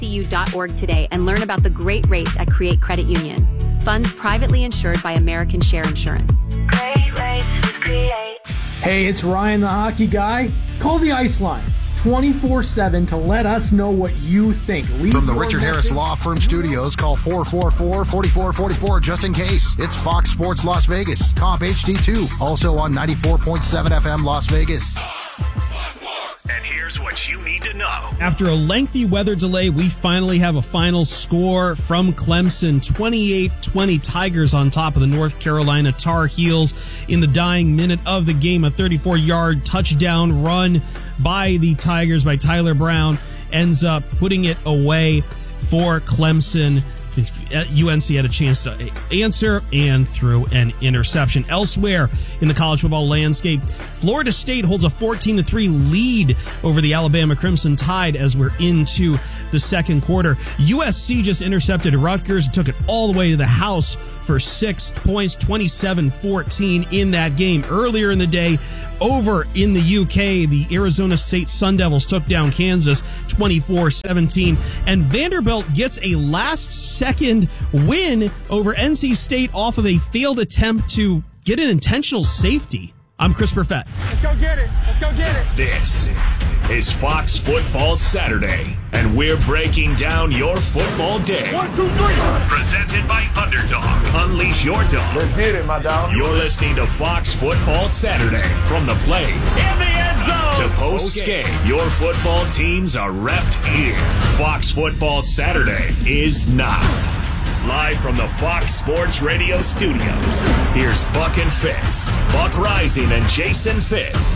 createcredu.org today and learn about the great rates at Create Credit Union. Funds privately insured by American Share Insurance. Great rates with Create. Hey, it's Ryan the Hockey Guy. Call the Ice Line 24/7 to let us know what you think. From the Richard Harris Law Firm Studios, call 444-4444 just in case. It's Fox Sports Las Vegas, Comp HD2, also on 94.7 FM Las Vegas. And here's what you need to know. After a lengthy weather delay, we finally have a final score from Clemson. 28-20 Tigers on top of the North Carolina Tar Heels in the dying minute of the game. A 34-yard touchdown run by the Tigers by Tyler Brown ends up putting it away for Clemson. UNC had a chance to answer and threw an interception. Elsewhere in the college football landscape, Florida State holds a 14-3 lead over the Alabama Crimson Tide as we're into the second quarter. USC just intercepted Rutgers and took it all the way to the house for 6 points, 27-14 in that game. Earlier in the day, over in the UK, the Arizona State Sun Devils took down Kansas 24-17, and Vanderbilt gets a last-second win over NC State off of a failed attempt to get an intentional safety. I'm Chris Perfett. Let's go get it. Let's go get it. This is Fox Football Saturday, and we're breaking down your football day. 1, 2, 3. Presented by Underdog. Unleash your dog. Let's get it, my dog. You're listening to Fox Football Saturday. From the plays In the end zone. to post-game, your football teams are repped here. Fox Football Saturday is now. Live from the Fox Sports Radio studios, here's Buck and Fitz. Buck Rising and Jason Fitz.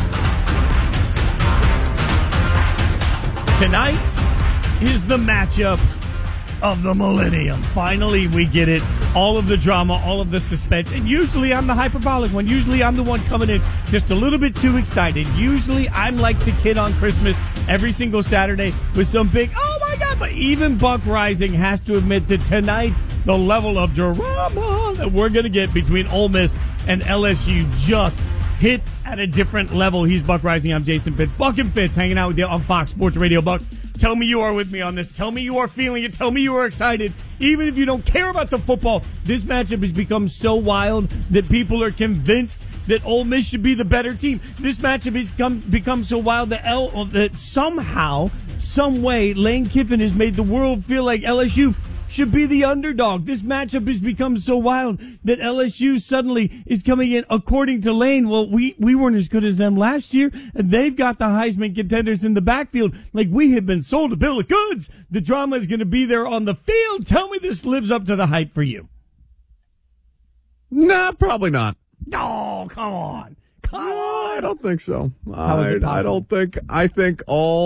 Tonight is the matchup of the millennium. Finally, we get it. All of the drama, all of the suspense. And usually I'm the hyperbolic one. Usually I'm the one coming in just a little bit too excited. Usually I'm like the kid on Christmas every single Saturday with some big, oh my God. But even Buck Rising has to admit that tonight, the level of drama that we're going to get between Ole Miss and LSU just hits at a different level. He's Buck Rising. I'm Jason Fitz. Buck and Fitz hanging out with you on Fox Sports Radio. Buck, tell me you are with me on this. Tell me you are feeling it. Tell me you are excited. Even if you don't care about the football, this matchup has become so wild that people are convinced that Ole Miss should be the better team. This matchup has become so wild that somehow, some way, Lane Kiffin has made the world feel like LSU should be the underdog. This matchup has become so wild that LSU suddenly is coming in, according to Lane. Well, we weren't as good as them last year, and they've got the Heisman contenders in the backfield. Like, we have been sold a bill of goods. The drama is going to be there on the field. Tell me this lives up to the hype for you. Nah, probably not. No, come on. Come on. I don't think so. How is it possible? I don't think. I think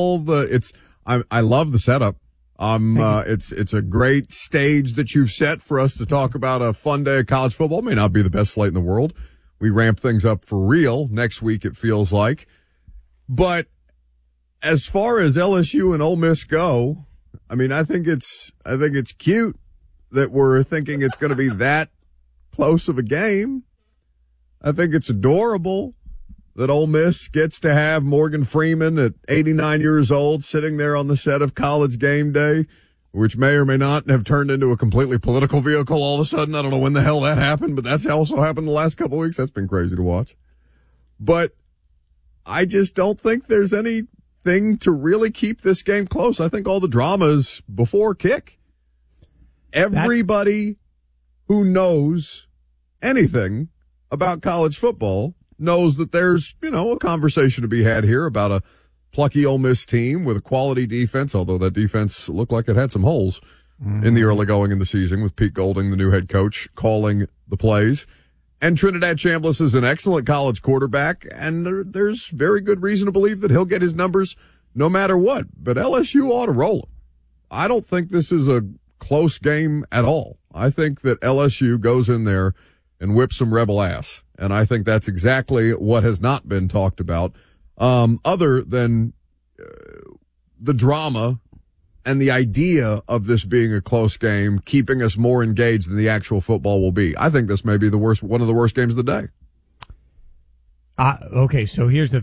I love the setup. It's a great stage that you've set for us to talk about a fun day of college football. May not be the best slate in the world. We ramp things up for real next week, it feels like. But as far as LSU and Ole Miss go, I mean, I think it's cute that we're thinking it's going to be that close of a game. I think it's adorable that Ole Miss gets to have Morgan Freeman at 89 years old sitting there on the set of College Game Day, which may or may not have turned into a completely political vehicle all of a sudden. I don't know when the hell that happened, but that's also happened the last couple of weeks. That's been crazy to watch. But I just don't think there's anything to really keep this game close. I think all the drama is before kick. Everybody who knows anything about college football knows that there's, a conversation to be had here about a plucky Ole Miss team with a quality defense, although that defense looked like it had some holes in the early going in the season with Pete Golding, the new head coach, calling the plays. And Trinidad Chambliss is an excellent college quarterback, and there's very good reason to believe that he'll get his numbers no matter what. But LSU ought to roll him. I don't think this is a close game at all. I think that LSU goes in there and whips some rebel ass. And I think that's exactly what has not been talked about, other than the drama and the idea of this being a close game, keeping us more engaged than the actual football will be. I think this may be one of the worst games of the day. Okay, so here's the thing.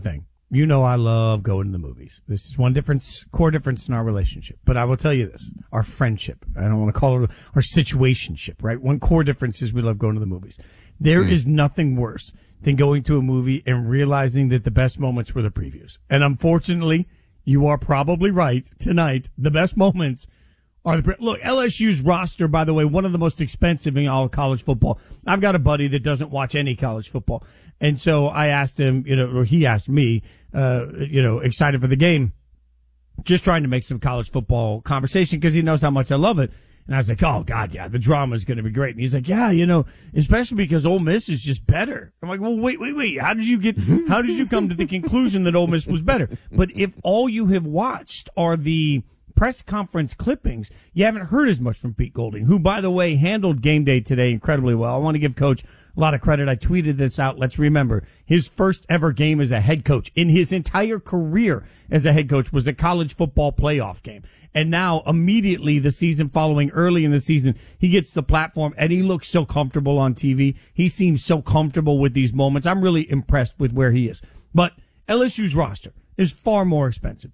You know I love going to the movies. This is one core difference in our relationship. But I will tell you this, our friendship, I don't want to call it our situationship, right? One core difference is we love going to the movies. There is nothing worse than going to a movie and realizing that the best moments were the previews. And unfortunately, you are probably right tonight. The best moments are look, LSU's roster, by the way, one of the most expensive in all college football. I've got a buddy that doesn't watch any college football. And so I asked him, or he asked me, excited for the game, just trying to make some college football conversation because he knows how much I love it. And I was like, oh, God, yeah, the drama is going to be great. And he's like, yeah, especially because Ole Miss is just better. I'm like, well, wait. How did you come to the conclusion that Ole Miss was better? But if all you have watched are the press conference clippings, you haven't heard as much from Pete Golding, who, by the way, handled game day today incredibly well. I want to give Coach a lot of credit. I tweeted this out. Let's remember, his first ever game as a head coach in his entire career as a head coach was a college football playoff game. And now immediately the season following, early in the season, he gets the platform and he looks so comfortable on TV. He seems so comfortable with these moments. I'm really impressed with where he is. But LSU's roster is far more expensive.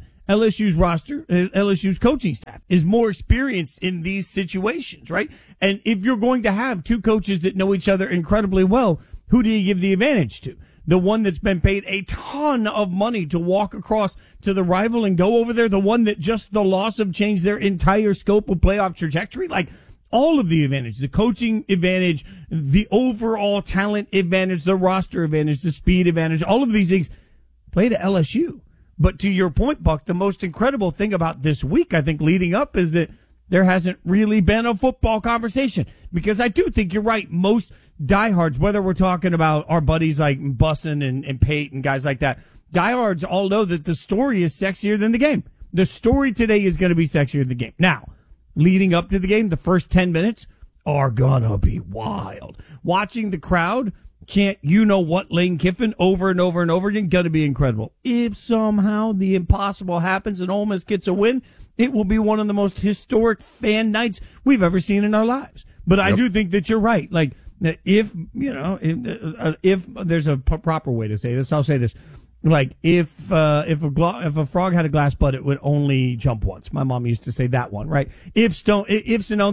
LSU's coaching staff is more experienced in these situations, right? And if you're going to have two coaches that know each other incredibly well, who do you give the advantage to? The one that's been paid a ton of money to walk across to the rival and go over there? The one that just the loss of changed their entire scope of playoff trajectory? Like, all of the advantage, the coaching advantage, the overall talent advantage, the roster advantage, the speed advantage, all of these things play to LSU. But to your point, Buck, the most incredible thing about this week, I think, leading up is that there hasn't really been a football conversation. Because I do think you're right. Most diehards, whether we're talking about our buddies like Bussin and Pate and guys like that, diehards all know that the story is sexier than the game. The story today is going to be sexier than the game. Now, leading up to the game, the first 10 minutes are gonna be wild. Watching the crowd chant, Lane Kiffin over and over and over again, gonna be incredible. If somehow the impossible happens and Ole Miss gets a win, it will be one of the most historic fan nights we've ever seen in our lives. But I do think that you're right. Like, if there's a proper way to say this, I'll say this. Like, if a frog had a glass butt, it would only jump once. My mom used to say that one, right? Ifs and aunts and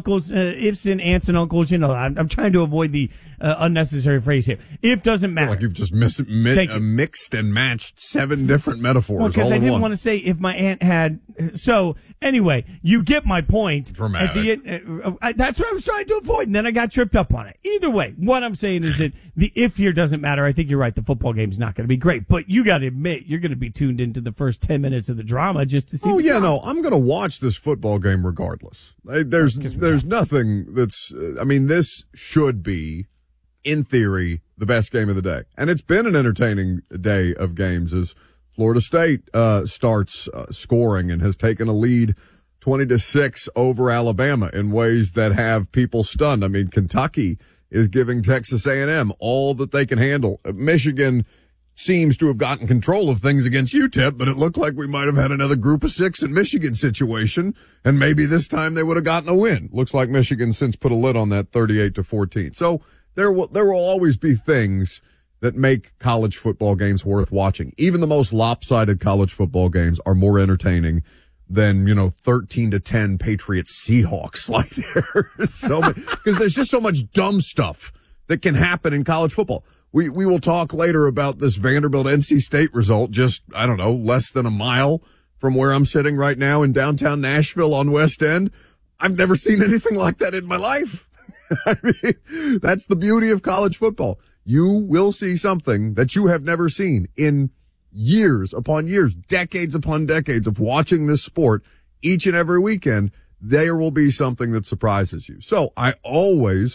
uncles, I'm trying to avoid the unnecessary phrase here. If doesn't matter. Like you've just mixed and matched 7 different metaphors. Because I didn't want to say if my aunt had. So anyway, you get my point. Dramatic. At the end, that's what I was trying to avoid, and then I got tripped up on it. Either way, what I'm saying is that the if here doesn't matter. I think you're right. The football game's not going to be great, but you got to admit you're going to be tuned into the first 10 minutes of the drama just to see. Oh yeah, no, I'm going to watch this football game regardless. There's nothing that's. This should be, in theory, the best game of the day, and it's been an entertaining day of games as Florida State starts scoring and has taken a lead 20-6 over Alabama in ways that have people stunned. Kentucky is giving Texas A&M all that they can handle. Michigan seems to have gotten control of things against UTEP, but it looked like we might have had another group of 6 in Michigan situation, and maybe this time they would have gotten a win. Looks like Michigan since put a lid on that 38-14. So there will always be things that make college football games worth watching. Even the most lopsided college football games are more entertaining than, 13-10 Patriots Seahawks. Like there's so many, because there's just so much dumb stuff that can happen in college football. We will talk later about this Vanderbilt NC State result, just, less than a mile from where I'm sitting right now in downtown Nashville on West End. I've never seen anything like that in my life. That's the beauty of college football. You will see something that you have never seen in years upon years, decades upon decades of watching this sport each and every weekend. There will be something that surprises you. So I always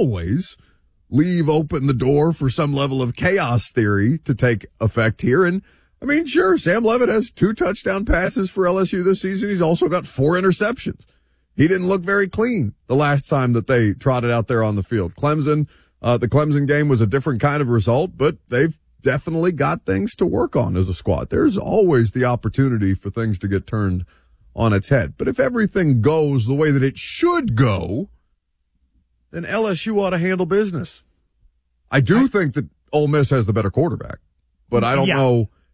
leave open the door for some level of chaos theory to take effect here. And sure, Sam Leavitt has 2 touchdown passes for LSU this season. He's also got 4 interceptions. He didn't look very clean the last time that they trotted out there on the field. Clemson, the Clemson game was a different kind of result, but they've definitely got things to work on as a squad. There's always the opportunity for things to get turned on its head. But if everything goes the way that it should go, then LSU ought to handle business. I do think that Ole Miss has the better quarterback, but I don't know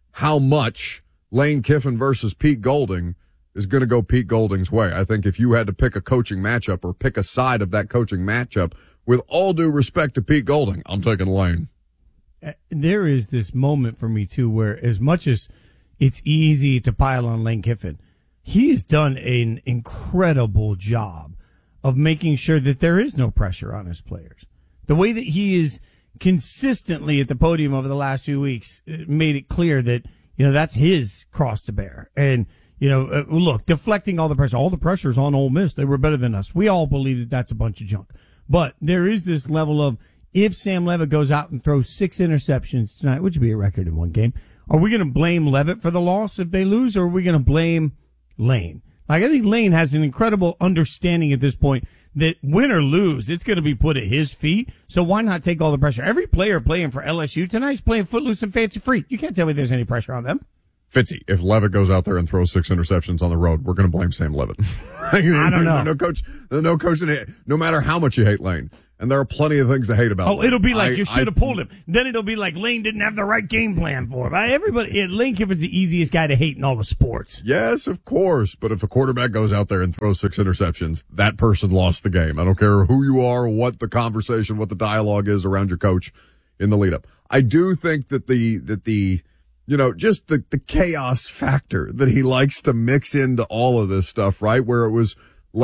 how much Lane Kiffin versus Pete Golding is going to go Pete Golding's way. I think if you had to pick a coaching matchup or pick a side of that coaching matchup, with all due respect to Pete Golding, I'm taking Lane. There is this moment for me, too, where as much as it's easy to pile on Lane Kiffin, he has done an incredible job of making sure that there is no pressure on his players. The way that he is consistently at the podium over the last few weeks made it clear that, that's his cross to bear. And, look, deflecting all the pressure's on Ole Miss. They were better than us. We all believe that that's a bunch of junk. But there is this level of, if Sam Levitt goes out and throws 6 interceptions tonight, which would be a record in one game, are we going to blame Levitt for the loss if they lose, or are we going to blame Lane? Like, I think Lane has an incredible understanding at this point that win or lose, it's going to be put at his feet. So why not take all the pressure? Every player playing for LSU tonight is playing footloose and fancy free. You can't tell me there's any pressure on them. Fitzy, if Levitt goes out there and throws 6 interceptions on the road, we're going to blame Sam Levitt. I don't know. There's no coach no matter how much you hate Lane. And there are plenty of things to hate about Lane. It'll be like you should have pulled him. Then it'll be like Lane didn't have the right game plan for him. Lane Kiffin's the easiest guy to hate in all the sports. Yes, of course. But if a quarterback goes out there and throws 6 interceptions, that person lost the game. I don't care who you are, what the conversation, what the dialogue is around your coach in the lead up. I do think that just the chaos factor that he likes to mix into all of this stuff, right? Where it was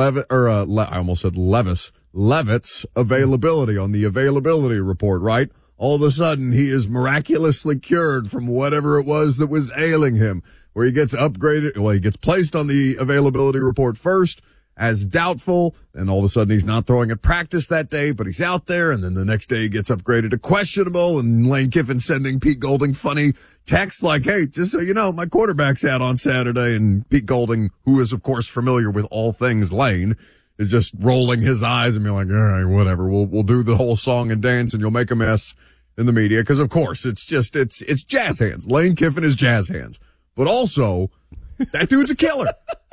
Levitt's availability on the availability report, right? All of a sudden, he is miraculously cured from whatever it was that was ailing him, where he gets upgraded. Well, he gets placed on the availability report first as doubtful, and all of a sudden he's not throwing at practice that day, but he's out there, and then the next day he gets upgraded to questionable, and Lane Kiffin sending Pete Golding funny texts like, hey, just so you know, my quarterback's out on Saturday, and Pete Golding, who is of course familiar with all things Lane, is just rolling his eyes and being like, all right, whatever, we'll do the whole song and dance, and you'll make a mess in the media, because of course it's jazz hands. Lane Kiffin is jazz hands, but also that dude's a killer.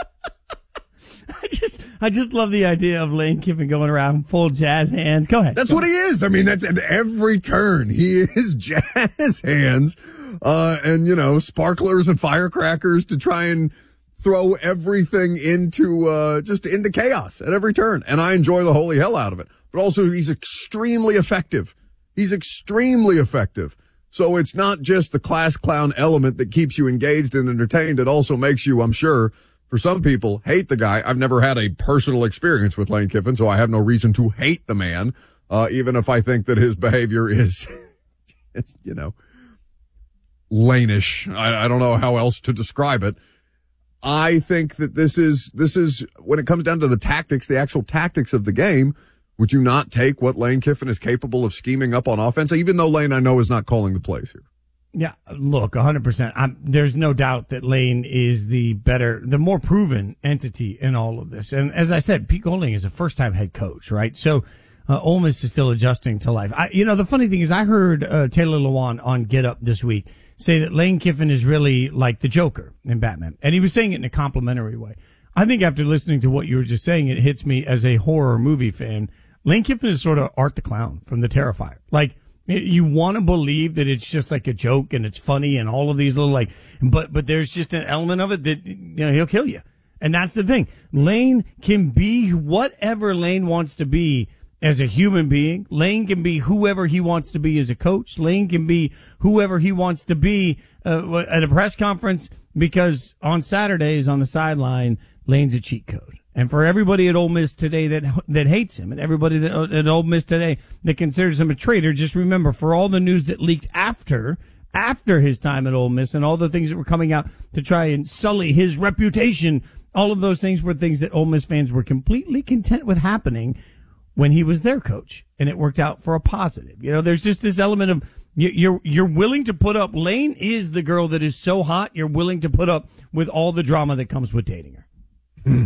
I just love the idea of Lane Kiffin going around full jazz hands. Go ahead. That's what he is. I mean, that's at every turn. He is jazz hands, and sparklers and firecrackers to try and throw everything into chaos at every turn. And I enjoy the holy hell out of it. But also, he's extremely effective. So it's not just the class clown element that keeps you engaged and entertained. It also makes you, I'm sure, for some people, hate the guy. I've never had a personal experience with Lane Kiffin, so I have no reason to hate the man, even if I think that his behavior is, Lane-ish. I don't know how else to describe it. I think that this is when it comes down to the tactics, the actual tactics of the game, would you not take what Lane Kiffin is capable of scheming up on offense, even though Lane, I know, is not calling the plays here? Yeah, look, 100%. There's no doubt that Lane is the more proven entity in all of this. And as I said, Pete Golding is a first-time head coach, right? So Ole Miss is still adjusting to life. The funny thing is I heard Taylor Lewan on Get Up this week say that Lane Kiffin is really like the Joker in Batman. And he was saying it in a complimentary way. I think after listening to what you were just saying, it hits me as a horror movie fan. Lane Kiffin is sort of Art the Clown from The Terrifier. Like, you want to believe that it's just like a joke and it's funny and all of these little but there's just an element of it that, he'll kill you. And that's the thing. Lane can be whatever Lane wants to be as a human being. Lane can be whoever he wants to be as a coach. Lane can be whoever he wants to be at a press conference, because on Saturdays on the sideline, Lane's a cheat code. And for everybody at Ole Miss today that hates him, and everybody at Ole Miss today that considers him a traitor, just remember, for all the news that leaked after his time at Ole Miss and all the things that were coming out to try and sully his reputation, all of those things were things that Ole Miss fans were completely content with happening when he was their coach, and it worked out for a positive. There's just this element of you're willing to put up. Lane is the girl that is so hot, you're willing to put up with all the drama that comes with dating her.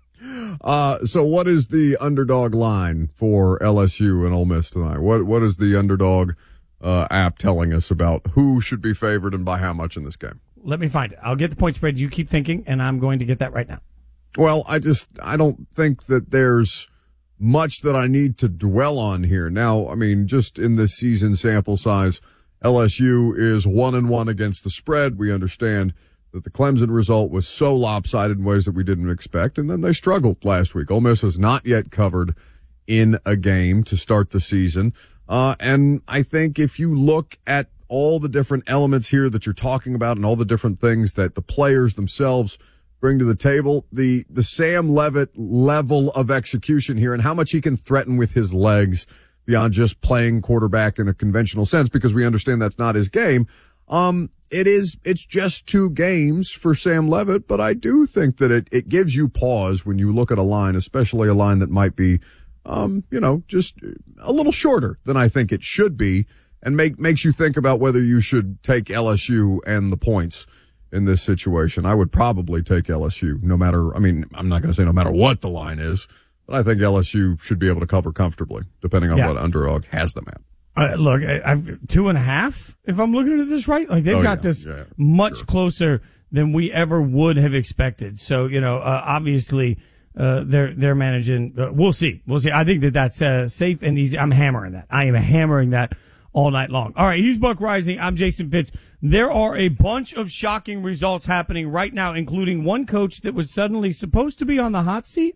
So what is the underdog line for LSU and Ole Miss tonight? What is the underdog app telling us about who should be favored and by how much in this game? Let me find it. I'll get the point spread. You keep thinking, and I'm going to get that right now. Well, I don't think that there's much that I need to dwell on here. Now, I mean, just in this season sample size, LSU is 1-1 against the spread. We understand that the Clemson result was so lopsided in ways that we didn't expect, and then they struggled last week. Ole Miss has not yet covered in a game to start the season. And I think if you look at all the different elements here that you're talking about and all the different things that the players themselves bring to the table, the Sam Leavitt level of execution here and how much he can threaten with his legs beyond just playing quarterback in a conventional sense, because we understand that's not his game. It's just 2 games for Sam Leavitt, but I do think that it gives you pause when you look at a line, especially a line that might be, just a little shorter than I think it should be, and makes you think about whether you should take LSU and the points in this situation. I would probably take LSU I'm not going to say no matter what the line is, but I think LSU should be able to cover comfortably, depending on what underdog has them at. Look, I've 2.5, if I'm looking at this right. Like, they've got this much closer than we ever would have expected. So, obviously, they're managing. We'll see. I think that's safe and easy. I'm hammering that. I am hammering that all night long. All right, he's Buck Rising. I'm Jason Fitz. There are a bunch of shocking results happening right now, including one coach that was suddenly supposed to be on the hot seat